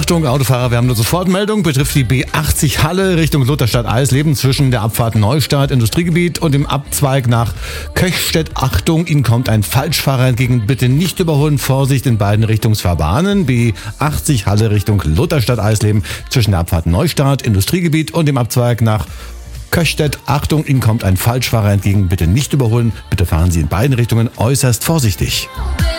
Achtung, Autofahrer, wir haben eine Sofortmeldung, betrifft die B80 Halle Richtung Lutherstadt-Eisleben zwischen der Abfahrt Neustadt Industriegebiet und dem Abzweig nach Köchstedt. Achtung, Ihnen kommt ein Falschfahrer entgegen, bitte nicht überholen, Vorsicht in beiden Richtungsfahrbahnen. B80 Halle Richtung Lutherstadt-Eisleben zwischen der Abfahrt Neustadt Industriegebiet und dem Abzweig nach Köchstedt. Achtung, Ihnen kommt ein Falschfahrer entgegen, bitte nicht überholen, bitte fahren Sie in beiden Richtungen äußerst vorsichtig.